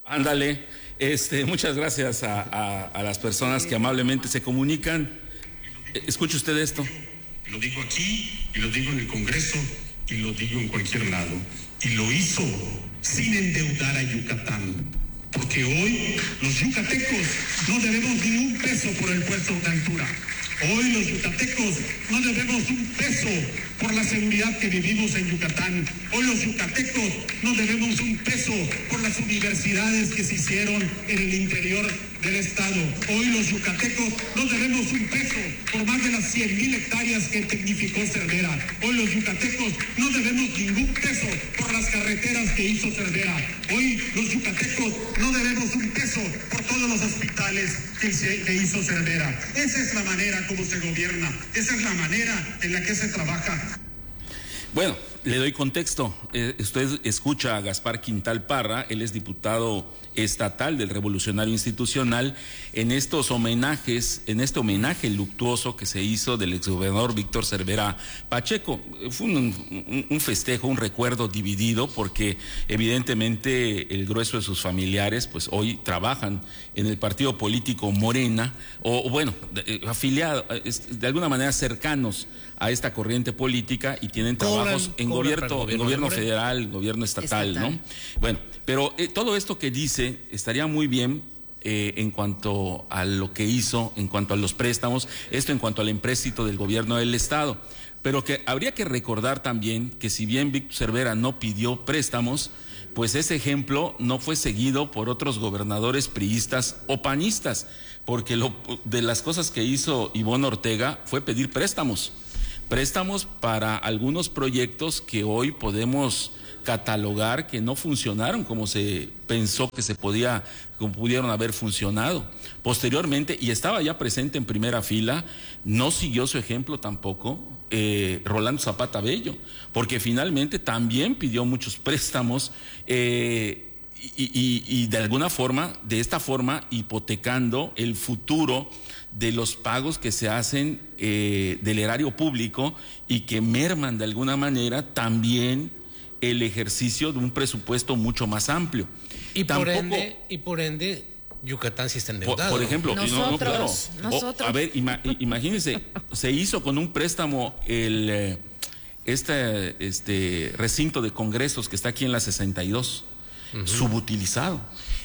Ándale, muchas gracias a las personas que amablemente se comunican. Escuche usted esto. Lo digo aquí, y lo digo en el Congreso, y lo digo en cualquier lado. Y lo hizo sin endeudar a Yucatán. Porque hoy los yucatecos no debemos ni un peso por el puesto de altura. Hoy los yucatecos no debemos un peso por la seguridad que vivimos en Yucatán. Hoy los yucatecos no debemos un peso por las universidades que se hicieron en el interior del estado. Hoy los yucatecos no debemos un peso por más de las 100,000 hectáreas que tecnificó Cervera. Hoy los yucatecos no debemos ningún peso por las carreteras que hizo Cervera. Hoy los yucatecos no debemos un peso por todos los hospitales que hizo Cervera. Esa es la manera como se gobierna, esa es la manera en la que se trabaja. Bueno, le doy contexto. Usted escucha a Gaspar Quintal Parra, él es diputado estatal del Revolucionario Institucional, en estos homenajes, en este homenaje luctuoso que se hizo del exgobernador Víctor Cervera Pacheco. Fue un festejo, un recuerdo dividido, porque evidentemente el grueso de sus familiares pues hoy trabajan en el partido político Morena, o bueno, afiliados, de alguna manera cercanos a esta corriente política, y tienen trabajos en gobierno federal, gobierno estatal, ¿no? Bueno, pero todo esto que dice estaría muy bien en cuanto a lo que hizo, en cuanto a los préstamos, esto en cuanto al empréstito del gobierno del estado, pero que habría que recordar también que si bien Víctor Cervera no pidió préstamos, pues ese ejemplo no fue seguido por otros gobernadores priistas o panistas, porque de las cosas que hizo Ivonne Ortega fue pedir préstamos para algunos proyectos que hoy podemos catalogar que no funcionaron como se pensó que como pudieron haber funcionado. Posteriormente, y estaba ya presente en primera fila, no siguió su ejemplo tampoco Rolando Zapata Bello, porque finalmente también pidió muchos préstamos y de esta forma hipotecando el futuro de los pagos que se hacen del erario público, y que merman de alguna manera también el ejercicio de un presupuesto mucho más amplio. Y por ende, Yucatán sí está endeudado. Por ejemplo, nosotros. A ver, imagínense, se hizo con un préstamo este recinto de congresos que está aquí en la 62, subutilizado.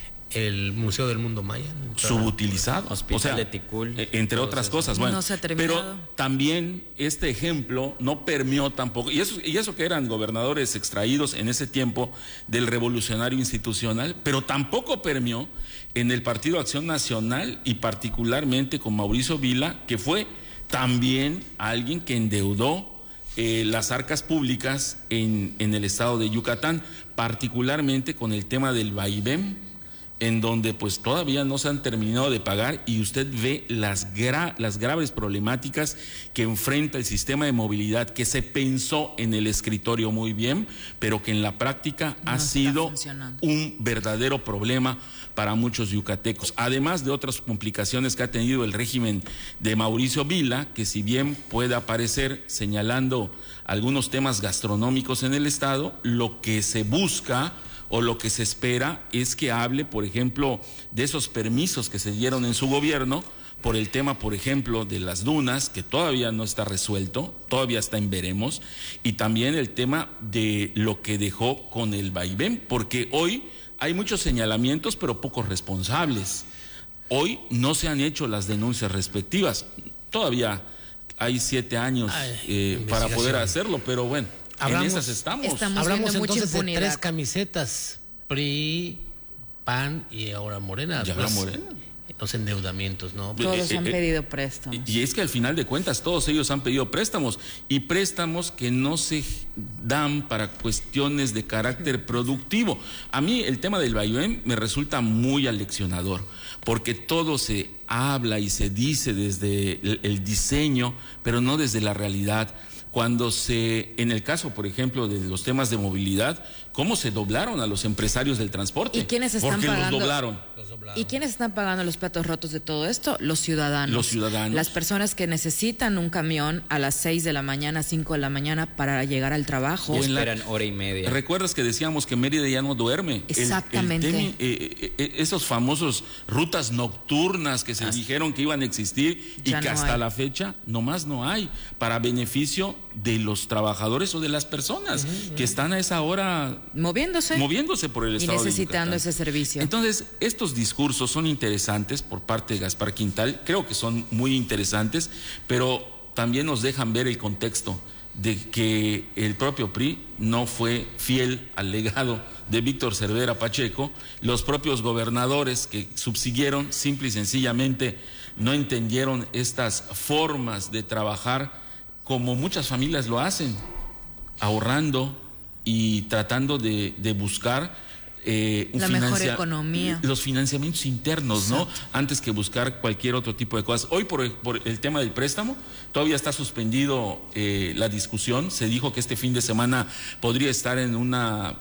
El Museo del Mundo Maya. Subutilizado. Hospital de Ticul. Entre otras cosas. Bueno, no se ha terminado. Pero también este ejemplo no permeó tampoco, y eso que eran gobernadores extraídos en ese tiempo del Revolucionario Institucional, pero tampoco permeó en el Partido Acción Nacional, y particularmente con Mauricio Vila, que fue también alguien que endeudó las arcas públicas en el estado de Yucatán, particularmente con el tema del vaivén, en donde pues todavía no se han terminado de pagar, y usted ve las graves problemáticas que enfrenta el sistema de movilidad, que se pensó en el escritorio muy bien, pero que en la práctica ha sido un verdadero problema para muchos yucatecos, además de otras complicaciones que ha tenido el régimen de Mauricio Vila, que si bien puede aparecer señalando algunos temas gastronómicos en el estado, lo que se busca o lo que se espera es que hable, por ejemplo, de esos permisos que se dieron en su gobierno por el tema, por ejemplo, de las dunas, que todavía no está resuelto, todavía está en veremos, y también el tema de lo que dejó con el vaivén, porque hoy hay muchos señalamientos, pero pocos responsables. Hoy no se han hecho las denuncias respectivas. Todavía hay 7 años para poder hacerlo, pero bueno. En esas estamos Hablamos entonces de impunidad. 3 camisetas: PRI, PAN y ahora Morena. Ya pues, Morena. Los endeudamientos, ¿no? Todos han pedido préstamos. Y es que al final de cuentas todos ellos han pedido préstamos, y préstamos que no se dan para cuestiones de carácter productivo. A mí el tema del vaivén me resulta muy aleccionador, porque todo se habla y se dice desde el diseño, pero no desde la realidad. Cuando en el caso, por ejemplo, de los temas de movilidad, cómo se doblaron a los empresarios del transporte. ¿Y quiénes están porque pagando? los doblaron. ¿Y quiénes están pagando los platos rotos de todo esto? Los ciudadanos. Los ciudadanos. Las personas que necesitan un camión a las 6 de la mañana, 5 de la mañana para llegar al trabajo. Esperan hora y media. ¿Recuerdas que decíamos que Mérida ya no duerme? Exactamente. Esos famosos rutas nocturnas que se dijeron que iban a existir y Ya que no hasta hay. la fecha nomás no hay, para beneficio de los trabajadores o de las personas que están a esa hora Moviéndose por el y estado de necesitando Yucatán. ese servicio. Entonces, estos discursos son interesantes por parte de Gaspar Quintal, creo que son muy interesantes, pero también nos dejan ver el contexto de que el propio PRI no fue fiel al legado de Víctor Cervera Pacheco. Los propios gobernadores que subsiguieron simple y sencillamente no entendieron estas formas de trabajar como muchas familias lo hacen, ahorrando y tratando de buscar La mejor economía. los financiamientos internos, ¿no? Antes que buscar cualquier otro tipo de cosas. Hoy por el tema del préstamo todavía está suspendido la discusión. Se dijo que este fin de semana podría estar en una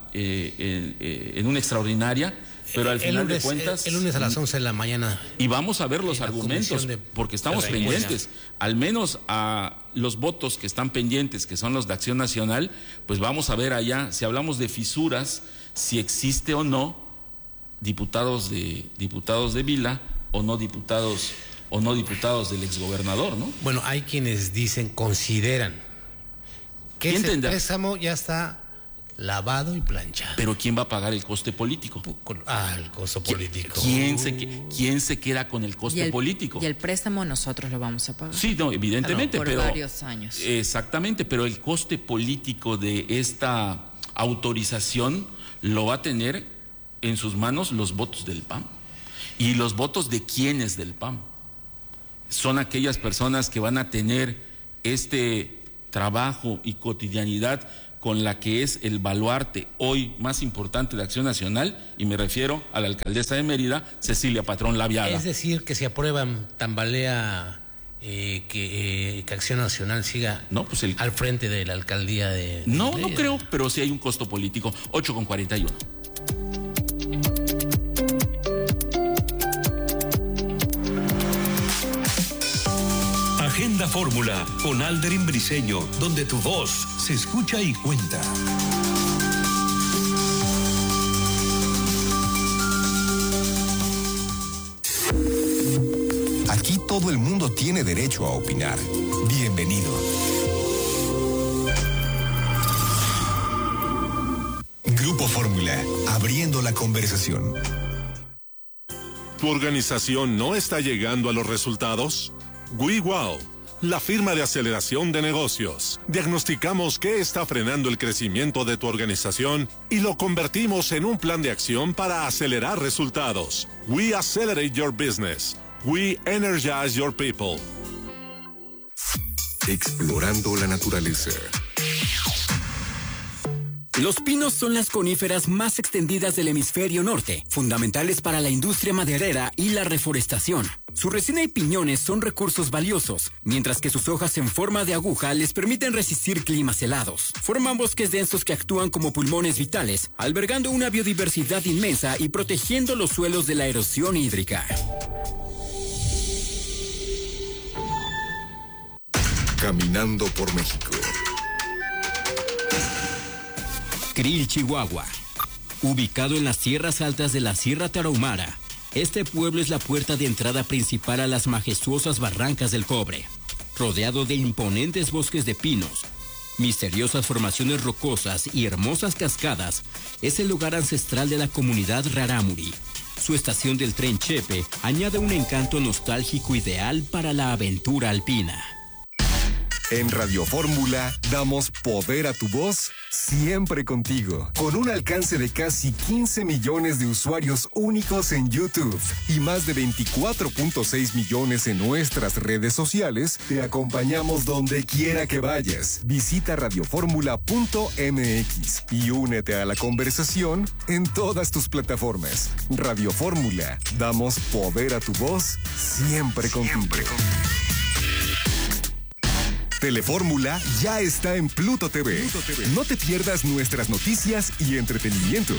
extraordinaria, pero al final de cuentas El lunes a las 11 de la mañana. y vamos a ver los la argumentos, Comisión de porque estamos pendientes. Al menos a los votos que están pendientes, que son los de Acción Nacional, pues vamos a ver allá, si hablamos de fisuras, si existe o no diputados de Vila o no diputados del exgobernador, ¿no? Bueno, hay quienes consideran que ¿Quién ese tendrá? préstamo ya está lavado y planchado. Pero ¿quién va a pagar el coste político? El costo político. ¿Quién se queda con el coste político? Y el préstamo nosotros lo vamos a pagar. Sí, no, evidentemente, por pero varios años. Exactamente, pero el coste político de esta autorización lo va a tener en sus manos los votos del PAN. ¿Y los votos de quiénes del PAN? Son aquellas personas que van a tener este trabajo y cotidianidad con la que es el baluarte hoy más importante de Acción Nacional, y me refiero a la alcaldesa de Mérida, Cecilia Patrón Laviada. Es decir, que si aprueban, tambalea que Acción Nacional siga al frente de la alcaldía de... No creo, pero sí hay un costo político. 8:41. Agenda Fórmula con Alderín Briceño, donde tu voz se escucha y cuenta. Aquí todo el mundo tiene derecho a opinar. Bienvenido. Grupo Fórmula, abriendo la conversación. ¿Tu organización no está llegando a los resultados? WeWow, la firma de aceleración de negocios. Diagnosticamos qué está frenando el crecimiento de tu organización y lo convertimos en un plan de acción para acelerar resultados. We accelerate your business. We energize your people. Explorando la naturaleza. Los pinos son las coníferas más extendidas del hemisferio norte, fundamentales para la industria maderera y la reforestación. Su resina y piñones son recursos valiosos, mientras que sus hojas en forma de aguja les permiten resistir climas helados. Forman bosques densos que actúan como pulmones vitales, albergando una biodiversidad inmensa y protegiendo los suelos de la erosión hídrica. Caminando por México. Krill, Chihuahua. Ubicado en las tierras altas de la Sierra Tarahumara, este pueblo es la puerta de entrada principal a las majestuosas barrancas del Cobre. Rodeado de imponentes bosques de pinos, misteriosas formaciones rocosas y hermosas cascadas, es el lugar ancestral de la comunidad Rarámuri. Su estación del tren Chepe añade un encanto nostálgico ideal para la aventura alpina. En Radio Fórmula damos poder a tu voz siempre contigo. Con un alcance de casi 15 millones de usuarios únicos en YouTube y más de 24.6 millones en nuestras redes sociales, te acompañamos donde quiera que vayas. Visita radioformula.mx y únete a la conversación en todas tus plataformas. Radio Fórmula, damos poder a tu voz siempre contigo. Telefórmula ya está en Pluto TV. No te pierdas nuestras noticias y entretenimiento.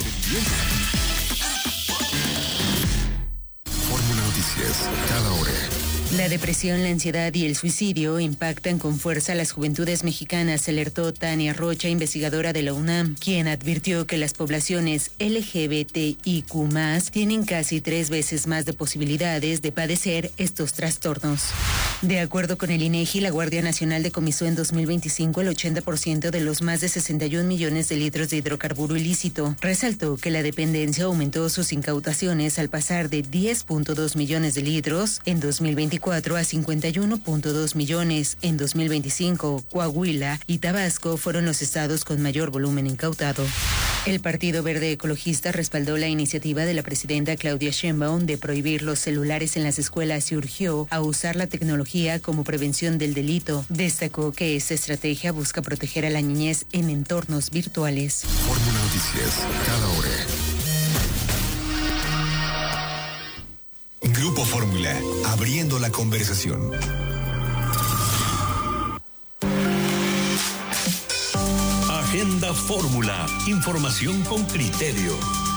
Fórmula Noticias, cada hora. La depresión, la ansiedad y el suicidio impactan con fuerza a las juventudes mexicanas, alertó Tania Rocha, investigadora de la UNAM, quien advirtió que las poblaciones LGBTIQ+ tienen casi 3 veces más de posibilidades de padecer estos trastornos. De acuerdo con el INEGI, la Guardia Nacional decomisó en 2025 el 80% de los más de 61 millones de litros de hidrocarburo ilícito. Resaltó que la dependencia aumentó sus incautaciones al pasar de 10.2 millones de litros en 2024 a 51.2 millones en 2025. Coahuila y Tabasco fueron los estados con mayor volumen incautado. El Partido Verde Ecologista respaldó la iniciativa de la presidenta Claudia Sheinbaum de prohibir los celulares en las escuelas y urgió a usar la tecnología como prevención del delito. Destacó que esta estrategia busca proteger a la niñez en entornos virtuales. Fórmula Noticias, cada hora. Grupo Fórmula, abriendo la conversación. Agenda Fórmula, información con criterio.